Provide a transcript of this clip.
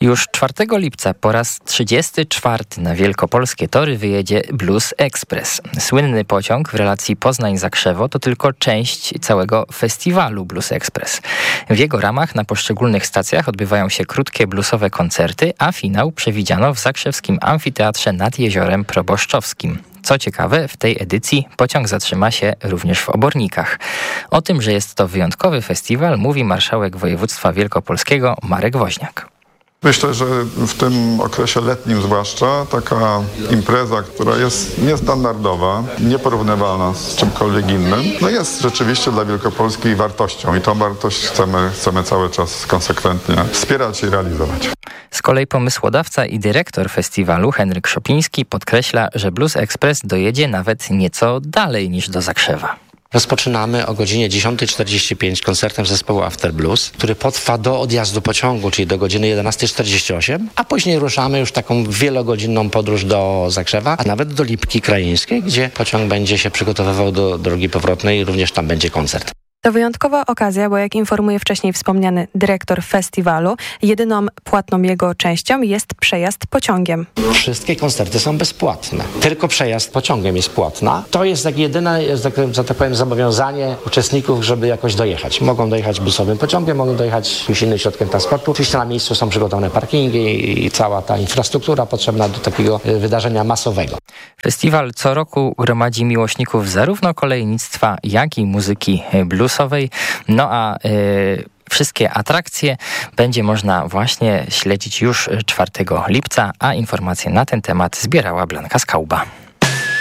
Już 4 lipca po raz 34 na wielkopolskie tory wyjedzie Blues Express. Słynny pociąg w relacji Poznań-Zakrzewo to tylko część całego festiwalu Blues Express. W jego ramach na poszczególnych stacjach odbywają się krótkie bluesowe koncerty, a finał przewidziano w zakrzewskim amfiteatrze nad Jeziorem Proboszczowskim. Co ciekawe, w tej edycji pociąg zatrzyma się również w Obornikach. O tym, że jest to wyjątkowy festiwal, mówi marszałek województwa wielkopolskiego Marek Woźniak. Myślę, że w tym okresie letnim zwłaszcza taka impreza, która jest niestandardowa, nieporównywalna z czymkolwiek innym, jest rzeczywiście dla Wielkopolski wartością i tą wartość chcemy cały czas konsekwentnie wspierać i realizować. Z kolei pomysłodawca i dyrektor festiwalu Henryk Szopiński podkreśla, że Blues Express dojedzie nawet nieco dalej niż do Zakrzewa. Rozpoczynamy o godzinie 10:45 koncertem zespołu After Blues, który potrwa do odjazdu pociągu, czyli do godziny 11:48, a później ruszamy już taką wielogodzinną podróż do Zakrzewa, a nawet do Lipki Krajeńskiej, gdzie pociąg będzie się przygotowywał do drogi powrotnej i również tam będzie koncert. To wyjątkowa okazja, bo jak informuje wcześniej wspomniany dyrektor festiwalu, jedyną płatną jego częścią jest przejazd pociągiem. Wszystkie koncerty są bezpłatne. Tylko przejazd pociągiem jest płatna. To jest tak jedyne, że tak powiem, zobowiązanie uczestników, żeby jakoś dojechać. Mogą dojechać busowym pociągiem, mogą dojechać jakimś innym środkiem transportu. Oczywiście na miejscu są przygotowane parkingi i cała ta infrastruktura potrzebna do takiego wydarzenia masowego. Festiwal co roku gromadzi miłośników zarówno kolejnictwa, jak i muzyki bluesowej. Wszystkie atrakcje będzie można właśnie śledzić już 4 lipca, a informacje na ten temat zbierała Blanka Skauba.